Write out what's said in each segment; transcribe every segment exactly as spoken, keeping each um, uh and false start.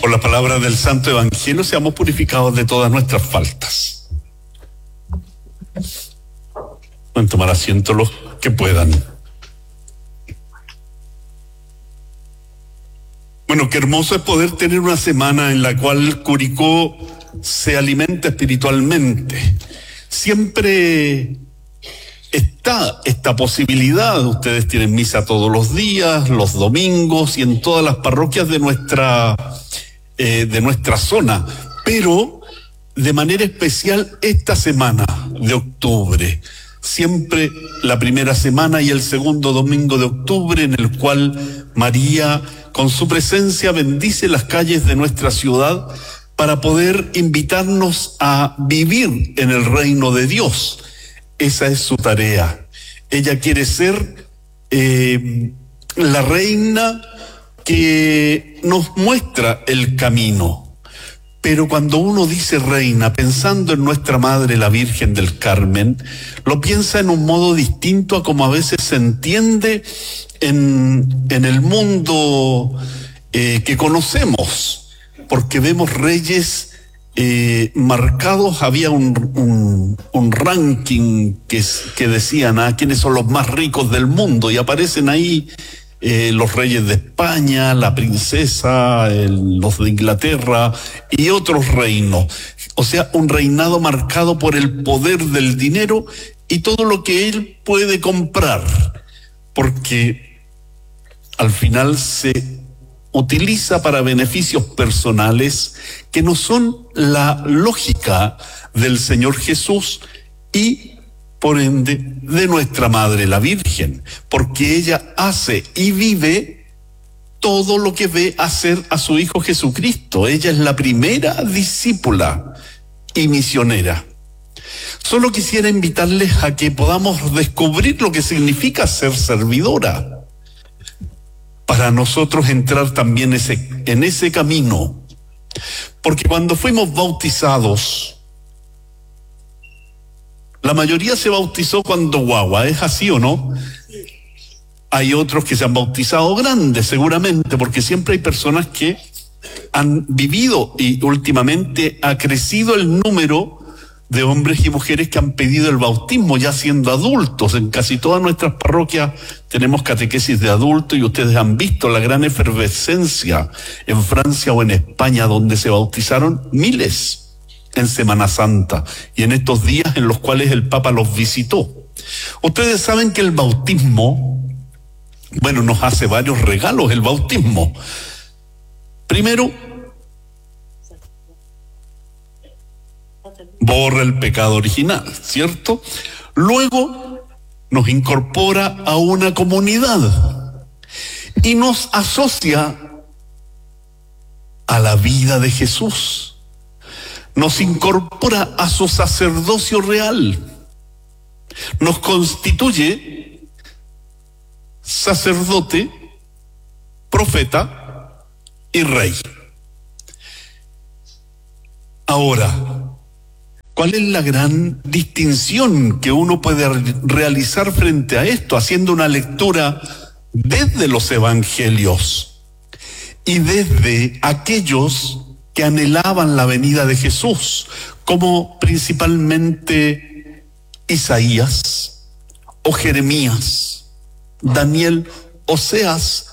por la palabra del Santo Evangelio seamos purificados de todas nuestras faltas. Pueden tomar asiento los que puedan. Bueno, qué hermoso es poder tener una semana en la cual Curicó se alimenta espiritualmente. Siempre está esta posibilidad. Ustedes tienen misa todos los días, los domingos y en todas las parroquias de nuestra eh, de nuestra zona, pero de manera especial esta semana de octubre, siempre la primera semana y el segundo domingo de octubre, en el cual María con su presencia bendice las calles de nuestra ciudad para poder invitarnos a vivir en el reino de Dios. Esa es su tarea. Ella quiere ser eh, la reina que nos muestra el camino. Pero cuando uno dice reina, pensando en nuestra Madre, la Virgen del Carmen, lo piensa en un modo distinto a como a veces se entiende en, en el mundo eh, que conocemos, porque vemos reyes eh, marcados. Había un, un, un ranking que, que decían a ah, quiénes son los más ricos del mundo, y aparecen ahí Eh, los reyes de España, la princesa, el, los de Inglaterra y otros reinos. O sea, un reinado marcado por el poder del dinero y todo lo que él puede comprar, porque al final se utiliza para beneficios personales que no son la lógica del Señor Jesús y por ende de nuestra Madre la Virgen, porque ella hace y vive todo lo que ve hacer a su Hijo Jesucristo. Ella es la primera discípula y misionera. Solo quisiera invitarles a que podamos descubrir lo que significa ser servidora, para nosotros entrar también ese, en ese camino, porque cuando fuimos bautizados, la mayoría se bautizó cuando guagua, ¿es así o no? Hay otros que se han bautizado grandes, seguramente, porque siempre hay personas que han vivido y últimamente ha crecido el número de hombres y mujeres que han pedido el bautismo ya siendo adultos. En casi todas nuestras parroquias tenemos catequesis de adultos y ustedes han visto la gran efervescencia en Francia o en España, donde se bautizaron miles en Semana Santa y en estos días en los cuales el Papa los visitó. Ustedes saben que el bautismo, bueno, nos hace varios regalos el bautismo. Primero, borra el pecado original, ¿cierto? Luego, nos incorpora a una comunidad y nos asocia a la vida de Jesús. Nos incorpora a su sacerdocio real, nos constituye sacerdote, profeta y rey. Ahora, ¿cuál es la gran distinción que uno puede realizar frente a esto, haciendo una lectura desde los evangelios y desde aquellos que anhelaban la venida de Jesús, como principalmente Isaías o Jeremías, Daniel, Oseas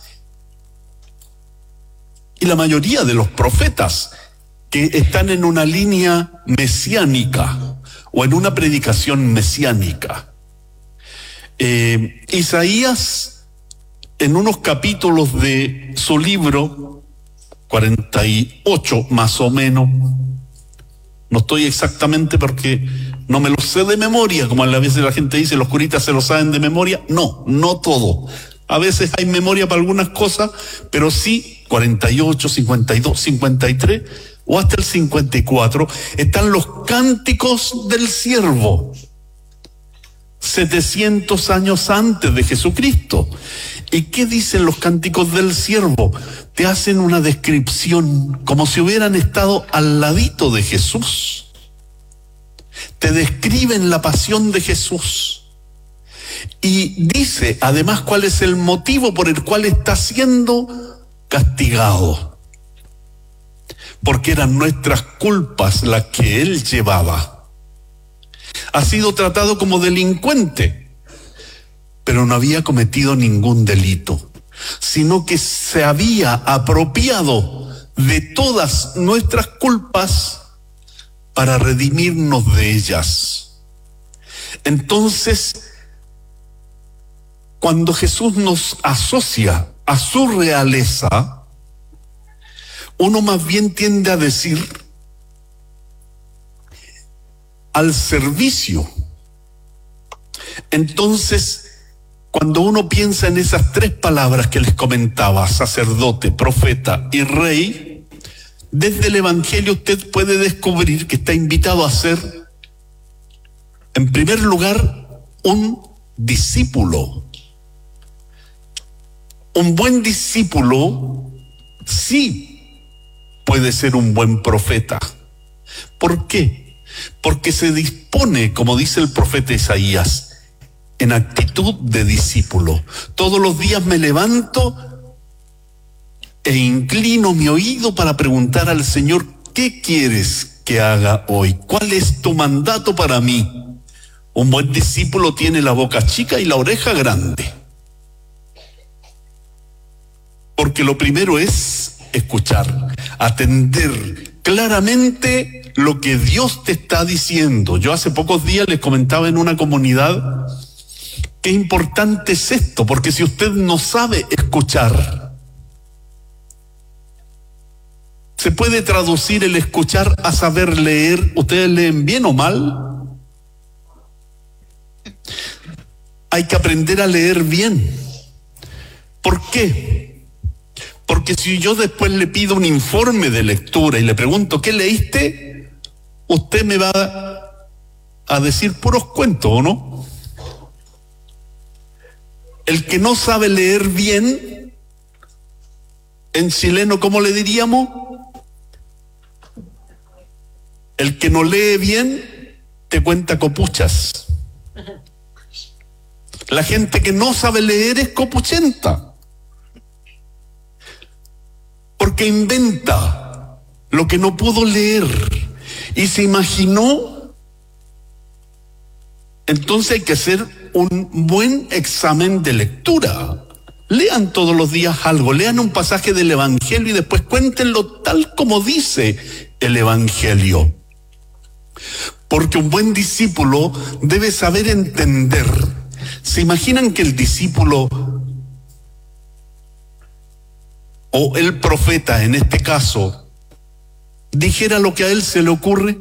y la mayoría de los profetas que están en una línea mesiánica o en una predicación mesiánica? Eh, Isaías, en unos capítulos de su libro, cuarenta y ocho más o menos, no estoy exactamente porque no me lo sé de memoria, como a veces la gente dice, los curitas se lo saben de memoria. No, no todo. A veces hay memoria para algunas cosas, pero sí cuarenta y ocho, cincuenta y dos, cincuenta y tres o hasta el cincuenta y cuatro están los cánticos del siervo, setecientos años antes de Jesucristo. ¿Y qué dicen los cánticos del siervo? Te hacen una descripción como si hubieran estado al ladito de Jesús. Te describen la pasión de Jesús. Y dice además cuál es el motivo por el cual está siendo castigado. porque eran nuestras culpas las que él llevaba. Ha sido tratado como delincuente, pero no había cometido ningún delito, sino que se había apropiado de todas nuestras culpas para redimirnos de ellas. Entonces, cuando Jesús nos asocia a su realeza, uno más bien tiende a decir al servicio. Entonces, cuando uno piensa en esas tres palabras que les comentaba, sacerdote, profeta y rey, desde el Evangelio usted puede descubrir que está invitado a ser, en primer lugar, un discípulo. Un buen discípulo sí puede ser un buen profeta. ¿Por qué? Porque se dispone, como dice el profeta Isaías, en actitud de discípulo. Todos los días me levanto e inclino mi oído para preguntar al Señor, ¿qué quieres que haga hoy? ¿Cuál es tu mandato para mí? Un buen discípulo tiene la boca chica y la oreja grande. Porque lo primero es escuchar, atender claramente lo que Dios te está diciendo. Yo hace pocos días les comentaba en una comunidad qué importante es esto, porque si usted no sabe escuchar, ¿se puede traducir el escuchar a saber leer? ¿Ustedes leen bien o mal? Hay que aprender a leer bien. ¿Por qué? Porque si yo después le pido un informe de lectura y le pregunto, ¿qué leíste? Usted me va a decir puros cuentos, ¿o no? El que no sabe leer bien, en chileno, ¿cómo le diríamos? El que no lee bien, te cuenta copuchas. La gente que no sabe leer es copuchenta, porque inventa lo que no pudo leer y se imaginó. Entonces hay que hacer un buen examen de lectura. Lean todos los días algo, lean un pasaje del Evangelio y después cuéntenlo tal como dice el Evangelio. Porque un buen discípulo debe saber entender. ¿Se imaginan que el discípulo o el profeta, en este caso, dijera lo que a él se le ocurre?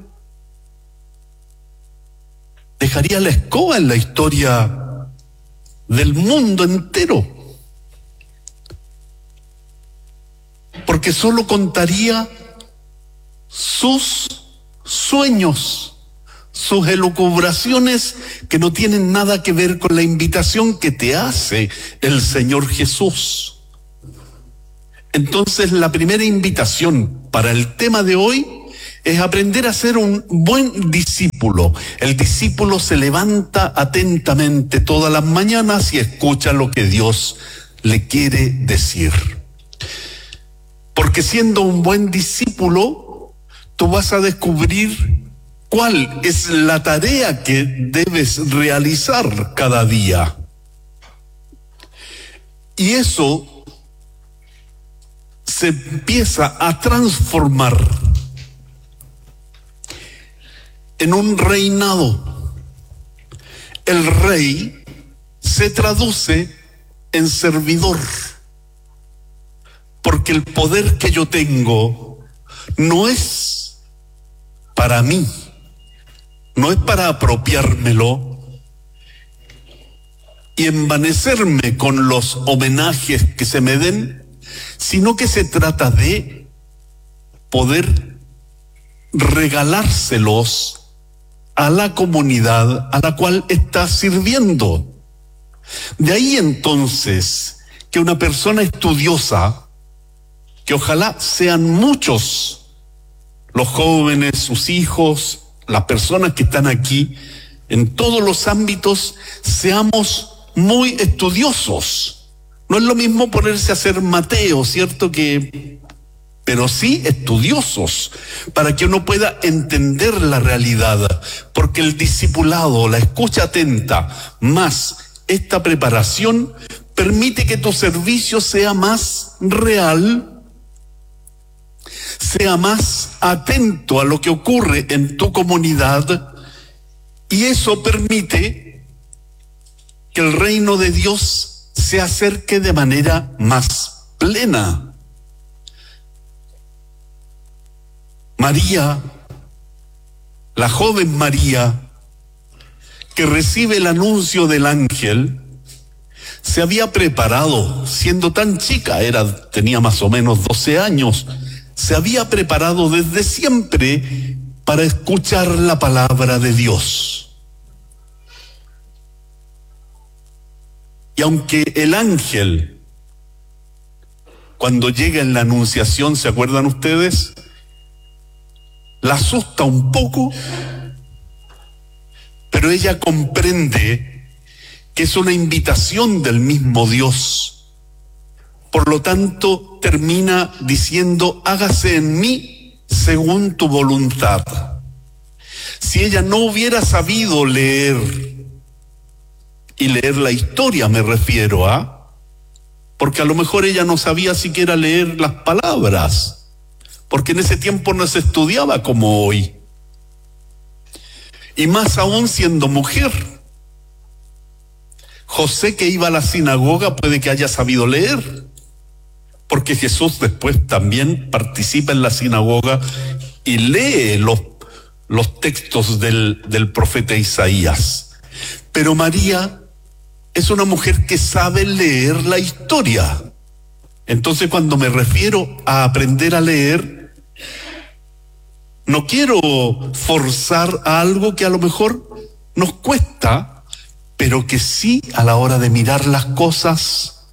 Dejaría la escoba en la historia del mundo entero, porque solo contaría sus sueños, sus elucubraciones que no tienen nada que ver con la invitación que te hace el Señor Jesús. Entonces, la primera invitación para el tema de hoy es aprender a ser un buen discípulo. El discípulo se levanta atentamente todas las mañanas y escucha lo que Dios le quiere decir. Porque siendo un buen discípulo, tú vas a descubrir cuál es la tarea que debes realizar cada día. Y eso se empieza a transformar en un reinado. El rey se traduce en servidor, porque el poder que yo tengo no es para mí, no es para apropiármelo y envanecerme con los homenajes que se me den, sino que se trata de poder regalárselos a la comunidad a la cual está sirviendo. De ahí entonces que una persona estudiosa, que ojalá sean muchos los jóvenes, sus hijos, las personas que están aquí, en todos los ámbitos, seamos muy estudiosos. No es lo mismo ponerse a hacer Mateo, ¿cierto? Que pero sí estudiosos, para que uno pueda entender la realidad, porque el discipulado, la escucha atenta, más esta preparación, permite que tu servicio sea más real, sea más atento a lo que ocurre en tu comunidad, y eso permite que el reino de Dios se acerque de manera más plena. María, la joven María, que recibe el anuncio del ángel, se había preparado, siendo tan chica, era, tenía más o menos doce años, se había preparado desde siempre para escuchar la palabra de Dios. Y aunque el ángel, cuando llega en la anunciación, ¿se acuerdan ustedes?, la asusta un poco, pero ella comprende que es una invitación del mismo Dios. Por lo tanto, termina diciendo: hágase en mí según tu voluntad. Si ella no hubiera sabido leer, y leer la historia me refiero a, porque a lo mejor ella no sabía siquiera leer las palabras, porque en ese tiempo no se estudiaba como hoy. Y más aún siendo mujer. José, que iba a la sinagoga, puede que haya sabido leer, porque Jesús después también participa en la sinagoga y lee los, los textos del, del profeta Isaías. Pero María es una mujer que sabe leer la historia. Entonces, cuando me refiero a aprender a leer, no quiero forzar a algo que a lo mejor nos cuesta, pero que sí, a la hora de mirar las cosas,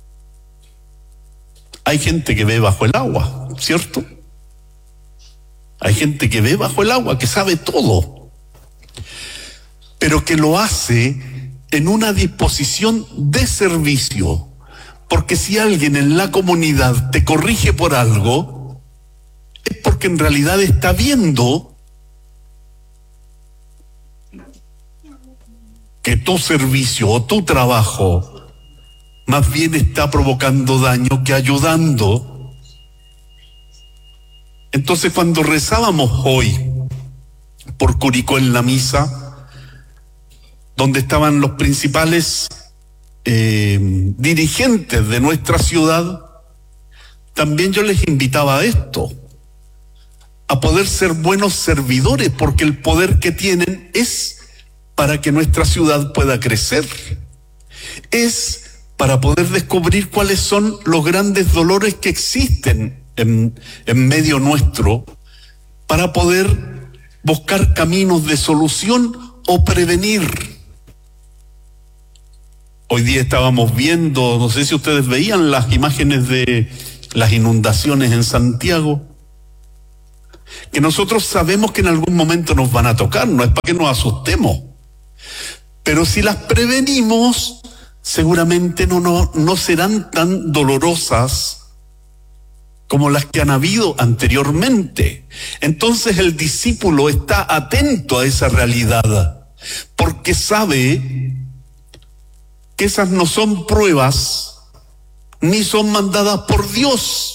hay gente que ve bajo el agua, ¿cierto? Hay gente que ve bajo el agua, que sabe todo, pero que lo hace en una disposición de servicio. Porque si alguien en la comunidad te corrige por algo, es porque en realidad está viendo que tu servicio o tu trabajo más bien está provocando daño que ayudando. Entonces, cuando rezábamos hoy por Curicó en la misa, donde estaban los principales eh, dirigentes de nuestra ciudad, también yo les invitaba a esto, a poder ser buenos servidores, porque el poder que tienen es para que nuestra ciudad pueda crecer, es para poder descubrir cuáles son los grandes dolores que existen en, en medio nuestro, para poder buscar caminos de solución o prevenir. Hoy día estábamos viendo, no sé si ustedes veían las imágenes de las inundaciones en Santiago, que nosotros sabemos que en algún momento nos van a tocar, no es para que nos asustemos, pero si las prevenimos, seguramente no, no, no serán tan dolorosas como las que han habido anteriormente. Entonces el discípulo está atento a esa realidad, porque sabe que esas no son pruebas, ni son mandadas por Dios.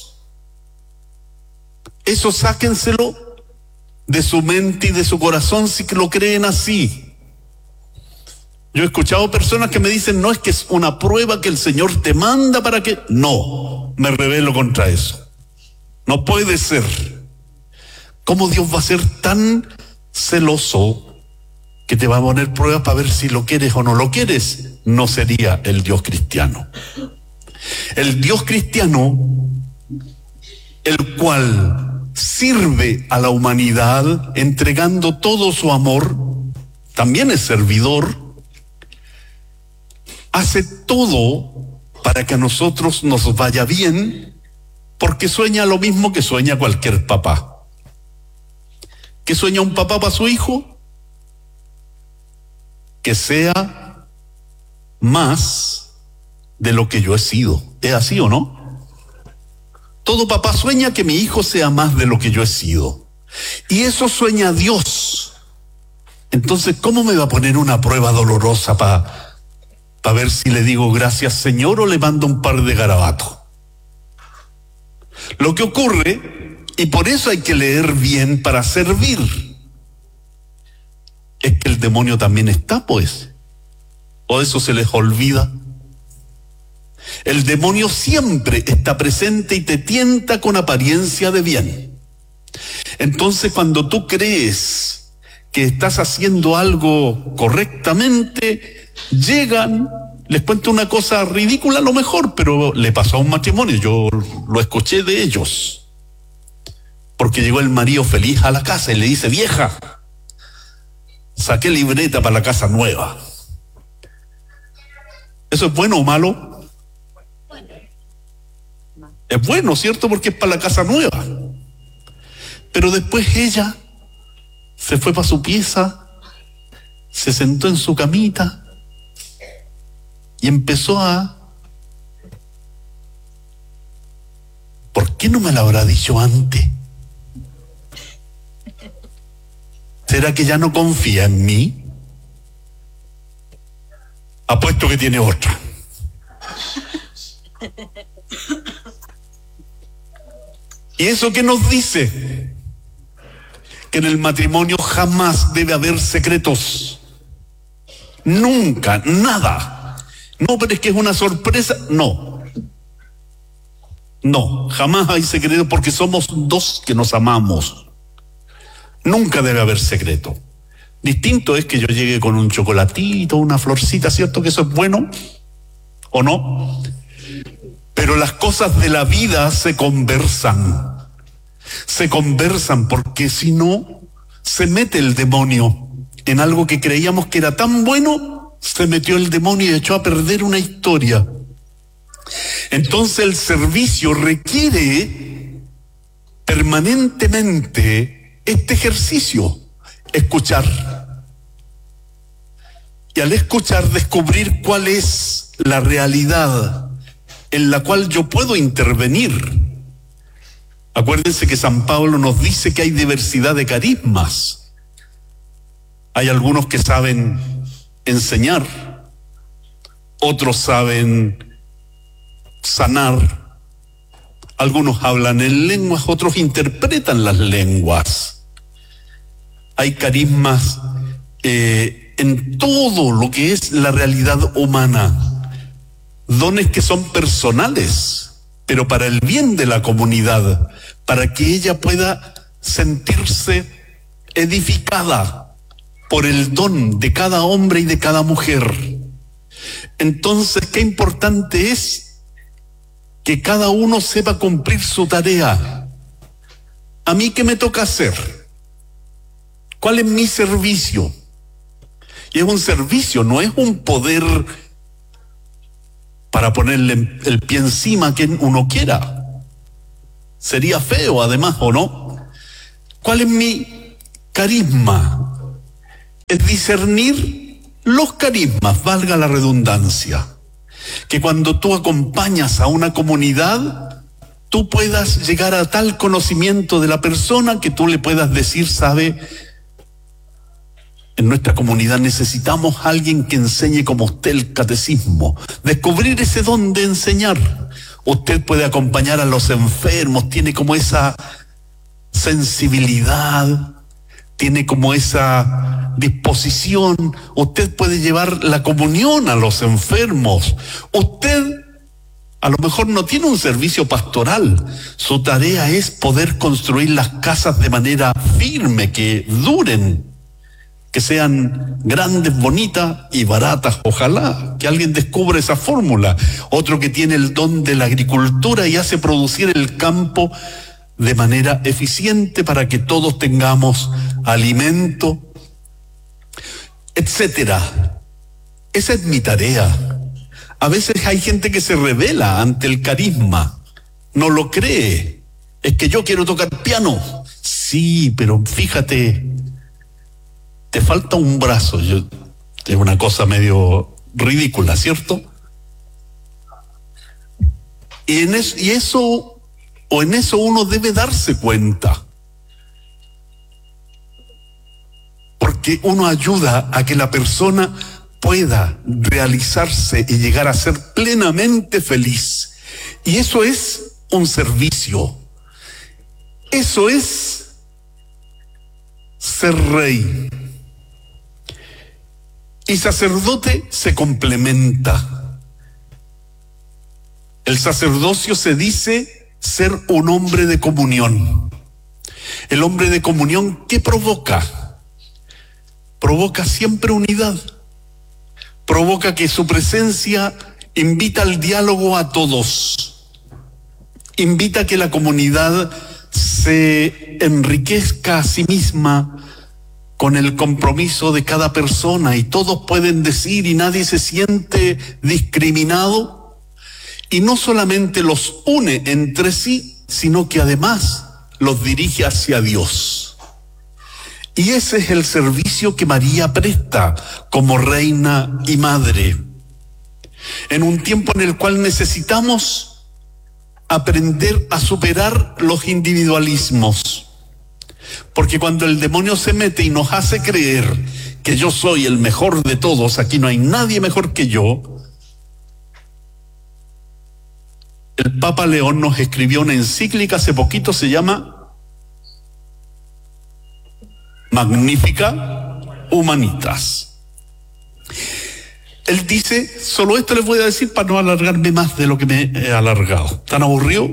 Eso sáquenselo de su mente y de su corazón si que lo creen así. Yo he escuchado personas que me dicen: no, es que es una prueba que el Señor te manda para que... No, me rebelo contra eso. No puede ser. ¿Cómo Dios va a ser tan celoso que te va a poner pruebas para ver si lo quieres o no lo quieres? No sería el Dios cristiano. El Dios cristiano, el cual sirve a la humanidad entregando todo su amor, también es servidor, hace todo para que a nosotros nos vaya bien, porque sueña lo mismo que sueña cualquier papá. ¿Qué sueña un papá para su hijo? Que sea más de lo que yo he sido. ¿Es así o no? Todo papá sueña que mi hijo sea más de lo que yo he sido. Y eso sueña Dios. Entonces, ¿cómo me va a poner una prueba dolorosa para pa ver si le digo gracias, Señor, o le mando un par de garabatos? Lo que ocurre, y por eso hay que leer bien para servir, es que el demonio también está, pues. ¿O eso se les olvida? El demonio siempre está presente y te tienta con apariencia de bien. Entonces, cuando tú crees que estás haciendo algo correctamente, llegan, les cuento una cosa ridícula a lo mejor, pero le pasó a un matrimonio, yo lo escuché de ellos. Porque llegó el marido feliz a la casa y le dice: vieja, saqué libreta para la casa nueva. ¿Eso es bueno o malo? Es bueno, ¿cierto? Porque es para la casa nueva. Pero después ella se fue para su pieza, se sentó en su camita y empezó a... ¿Por qué no me lo habrá dicho antes? ¿Será que ya no confía en mí? Apuesto que tiene otra. ¿Y eso qué nos dice? Que en el matrimonio jamás debe haber secretos. Nunca, nada. No, pero es que es una sorpresa. No. No, jamás hay secreto porque somos dos que nos amamos. Nunca debe haber secreto. Distinto es que yo llegue con un chocolatito, una florcita, ¿cierto? Que eso es bueno, ¿o no? Pero las cosas de la vida se conversan. Se conversan porque si no, se mete el demonio en algo que creíamos que era tan bueno, se metió el demonio y echó a perder una historia. Entonces el servicio requiere permanentemente este ejercicio, escuchar. Y al escuchar, descubrir cuál es la realidad en la cual yo puedo intervenir. Acuérdense que San Pablo nos dice que hay diversidad de carismas. Hay algunos que saben enseñar, otros saben sanar, algunos hablan en lenguas, otros interpretan las lenguas. Hay carismas eh, en todo lo que es la realidad humana. Dones que son personales, pero para el bien de la comunidad, para que ella pueda sentirse edificada por el don de cada hombre y de cada mujer. Entonces, qué importante es que cada uno sepa cumplir su tarea. ¿A mí qué me toca hacer? ¿Cuál es mi servicio? Y es un servicio, no es un poder para ponerle el pie encima a quien uno quiera. Sería feo además, ¿o no? ¿Cuál es mi carisma? Es discernir los carismas, valga la redundancia. Que cuando tú acompañas a una comunidad, tú puedas llegar a tal conocimiento de la persona que tú le puedas decir, sabe, en nuestra comunidad necesitamos a alguien que enseñe como usted el catecismo. Descubrir ese don de enseñar. Usted puede acompañar a los enfermos, tiene como esa sensibilidad, tiene como esa disposición. Usted puede llevar la comunión a los enfermos. Usted a lo mejor no tiene un servicio pastoral. Su tarea es poder construir las casas de manera firme, que duren, que sean grandes, bonitas y baratas. Ojalá que alguien descubra esa fórmula. Otro que tiene el don de la agricultura y hace producir el campo de manera eficiente para que todos tengamos alimento, etcétera. Esa es mi tarea. A veces hay gente que se revela ante el carisma, no lo cree. Es que yo quiero tocar piano. Sí, pero fíjate, te falta un brazo. Yo, es una cosa medio ridícula, ¿cierto? Y, en es, y eso o en eso uno debe darse cuenta. Porque uno ayuda a que la persona pueda realizarse y llegar a ser plenamente feliz. Y eso es un servicio. Eso es ser rey. Y sacerdote se complementa. El sacerdocio se dice ser un hombre de comunión. El hombre de comunión, ¿qué provoca? Provoca siempre unidad. Provoca que su presencia invita al diálogo a todos. Invita a que la comunidad se enriquezca a sí misma con el compromiso de cada persona, y todos pueden decir y nadie se siente discriminado, y no solamente los une entre sí, sino que además los dirige hacia Dios. Y ese es el servicio que María presta como reina y madre, en un tiempo en el cual necesitamos aprender a superar los individualismos. Porque cuando el demonio se mete y nos hace creer que yo soy el mejor de todos, aquí no hay nadie mejor que yo, el Papa León nos escribió una encíclica hace poquito, se llama Magnificat Humanitas. Él dice, solo esto les voy a decir para no alargarme más de lo que me he alargado. ¿Tan aburrido?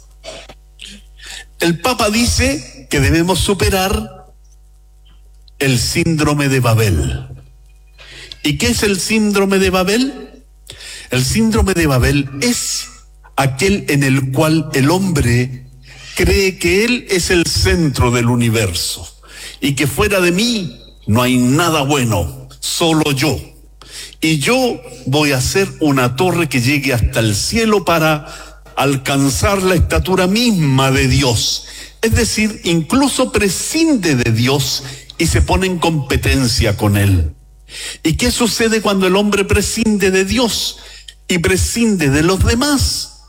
El Papa dice que debemos superar el síndrome de Babel. ¿Y qué es el síndrome de Babel? El síndrome de Babel es aquel en el cual el hombre cree que él es el centro del universo y que fuera de mí no hay nada bueno, solo yo. Y yo voy a hacer una torre que llegue hasta el cielo para alcanzar la estatura misma de Dios. Es decir, incluso prescinde de Dios y se pone en competencia con Él. ¿Y qué sucede cuando el hombre prescinde de Dios y prescinde de los demás?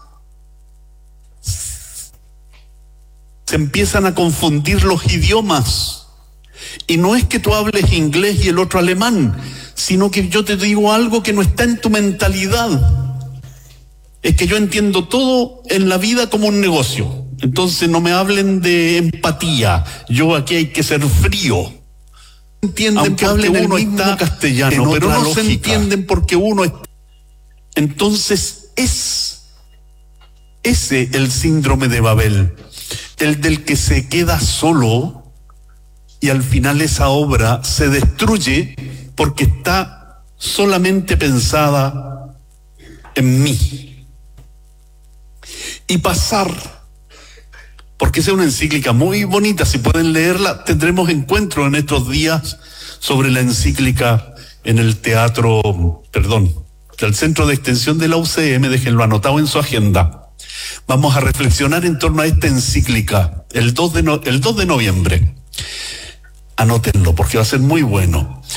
Se empiezan a confundir los idiomas. Y no es que tú hables inglés y el otro alemán, sino que yo te digo algo que no está en tu mentalidad. Es que yo entiendo todo en la vida como un negocio. Entonces no me hablen de empatía. Yo aquí hay que ser frío. Entienden Aunque porque hablen el uno mismo está castellano, pero otra no se lógica. entienden porque uno está. Entonces es ese el síndrome de Babel, el del que se queda solo y al final esa obra se destruye porque está solamente pensada en mí. Y pasar, porque esa es una encíclica muy bonita, si pueden leerla, tendremos encuentro en estos días sobre la encíclica en el teatro, perdón, del Centro de Extensión de la U C M, déjenlo anotado en su agenda. Vamos a reflexionar en torno a esta encíclica el dos de, no, el dos de noviembre. Anótenlo porque va a ser muy bueno.